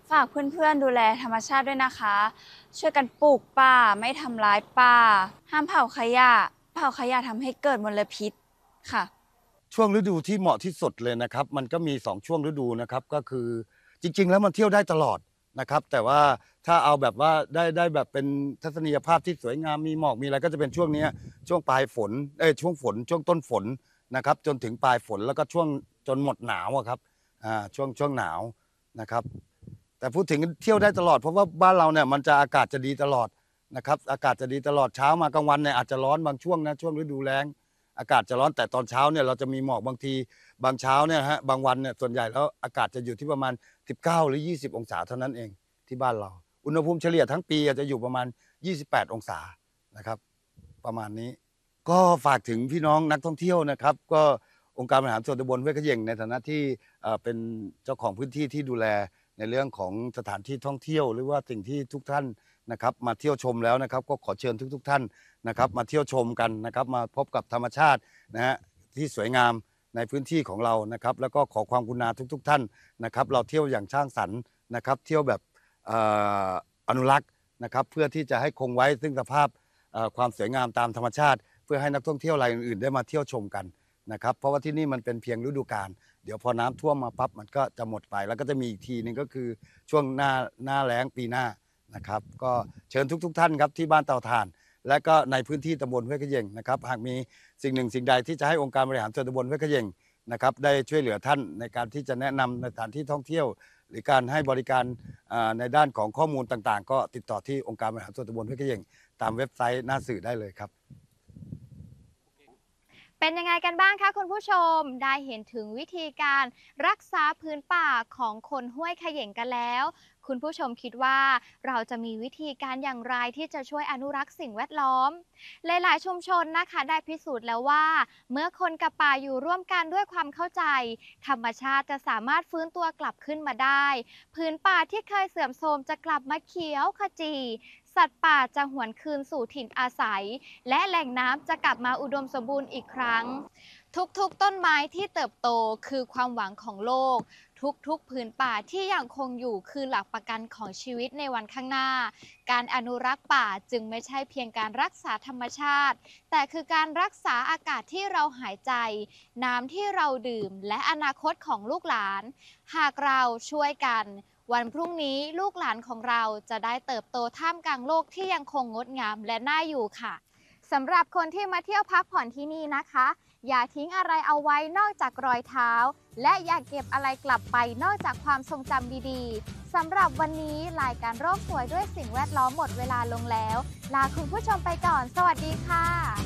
ฝากเพื่อนๆดูแลธรรมชาติด้วยนะคะช่วยกันปลูกป่าไม่ทำร้ายป่าห้ามเผาขยะทำให้เกิดมลพิษค่ะช่วงฤดูที่เหมาะที่สุดเลยนะครับมันก็มี2ช่วงฤดูนะครับก็คือจริงๆแล้วมันเที่ยวได้ตลอดนะครับแต่ว่าถ้าเอาแบบว่าได้แบบเป็นทัศนียภาพที่สวยงามมีหมอกมีอะไรก็จะเป็นช่วงนี้ช่วงปลายฝนช่วงฝนช่วงต้นฝนนะครับจนถึงปลายฝนแล้วก็ช่วงจนหมดหนาวอะครับช่วงหนาวนะครับแต่พูดถึงเที่ยวได้ตลอดเพราะว่าบ้านเราเนี่ยมันจะอากาศจะดีตลอดนะครับอากาศจะดีตลอดเช้ามากลางวันเนี่ยอาจจะร้อนบางช่วงนะช่วงฤดูแล้ง อากาศจะร้อนแต่ตอนเช้าเนี่ยเราจะมีหมอกบางทีบางเช้าเนี่ยฮะบางวันเนี่ยส่วนใหญ่แล้วอากาศจะอยู่ที่ประมาณ19หรือ20องศาเท่านั้นเองที่บ้านเราอุณหภูมิเฉลี่ยทั้งปีอาจจะอยู่ประมาณ28องศานะครับประมาณนี้ก็ฝากถึงพี่น้องนักท่องเที่ยวนะครับก็องค์การบริหารส่วนตำบลห้วยเขย่งในฐานะที่เป็นเจ้าของพื้นที่ที่ดูแลในเรื่องของสถานที่ท่องเที่ยวหรือว่าสิ่งที่ทุกท่านนะครับมาเที่ยวชมแล้วนะครับก็ขอเชิญทุกท่านนะครับมาเที่ยวชมกันนะครับมาพบกับธรรมชาตินะฮะที่สวยงามในพื้นที่ของเรานะครับแล้วก็ขอความกรุณาทุกท่านนะครับเราเที่ยวอย่างสร้างสรรค์นะครับเที่ยวแบบอนุรักษ์นะครับเพื่อที่จะให้คงไว้ซึ่งสภาพความสวยงามตามธรรมชาติเพื่อให้นักท่องเที่ยวรายอื่นๆได้มาเที่ยวชมกันนะครับเพราะว่าที่นี่มันเป็นเพียงฤดูกาลเดี๋ยวพอน้ำท่วมมาปั๊บมันก็จะหมดไปแล้วก็จะมีอีกทีนึงก็คือช่วงหน้าแล้งปีหน้านะครับก็เชิญทุกท่านครับที่บ้านเตาถ่านและก็ในพื้นที่ตำบลห้วยเขย่งนะครับหากมีสิ่งหนึ่งสิ่งใดที่จะให้องค์การบริหารส่วนตำบลห้วยเขย่งนะครับได้ช่วยเหลือท่านในการที่จะแนะนำในสถานที่ท่องเที่ยวหรือการให้บริการในด้านของข้อมูลต่างๆก็ติดต่อที่องค์การบริหารส่วนตำบลห้วยเขย่งตามเว็บไซต์หน้าสื่อได้เลยครับเป็นยังไงกันบ้างคะคุณผู้ชมได้เห็นถึงวิธีการรักษาพื้นป่าของคนห้วยเขย่งกันแล้วคุณผู้ชมคิดว่าเราจะมีวิธีการอย่างไรที่จะช่วยอนุรักษ์สิ่งแวดล้อมหลายๆชุมชนนะคะได้พิสูจน์แล้วว่าเมื่อคนกับป่าอยู่ร่วมกันด้วยความเข้าใจธรรมชาติจะสามารถฟื้นตัวกลับขึ้นมาได้พื้นป่าที่เคยเสื่อมโทรมจะกลับมาเขียวขจีสัตว์ป่าจะหวนคืนสู่ถิ่นอาศัยและแหล่งน้ำจะกลับมาอุดมสมบูรณ์อีกครั้งทุกๆต้นไม้ที่เติบโตคือความหวังของโลกทุกผืนป่าที่ยังคงอยู่คือหลักประกันของชีวิตในวันข้างหน้าการอนุรักษ์ป่าจึงไม่ใช่เพียงการรักษาธรรมชาติแต่คือการรักษาอากาศที่เราหายใจน้ำที่เราดื่มและอนาคตของลูกหลานหากเราช่วยกันวันพรุ่งนี้ลูกหลานของเราจะได้เติบโตท่ามกลางโลกที่ยังคงงดงามและน่าอยู่ค่ะสำหรับคนที่มาเที่ยวพักผ่อนที่นี่นะคะอย่าทิ้งอะไรเอาไว้นอกจากรอยเท้าและอย่าเก็บอะไรกลับไปนอกจากความทรงจำดีๆสำหรับวันนี้รายการโลกสวยด้วยสิ่งแวดล้อมหมดเวลาลงแล้วลาคุณผู้ชมไปก่อนสวัสดีค่ะ